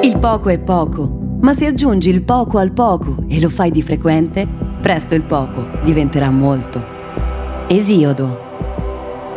Il poco è poco, ma se aggiungi il poco al poco e lo fai di frequente, presto il poco diventerà molto. Esiodo.